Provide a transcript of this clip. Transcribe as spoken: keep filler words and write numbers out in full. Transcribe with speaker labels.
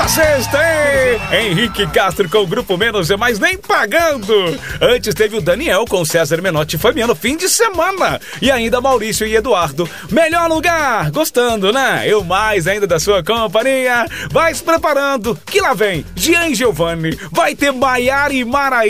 Speaker 1: sexta, hein? Henrique Castro com o Grupo Menos é Mais Nem Pagando. Antes teve o Daniel com César Menotti e Fabiano, fim de semana. E ainda Maurício e Eduardo. Melhor lugar, gostando, né? Eu mais ainda da sua companhia. Vai se preparando, que lá vem Jean e Giovanni. Vai ter Maiara e Maraí.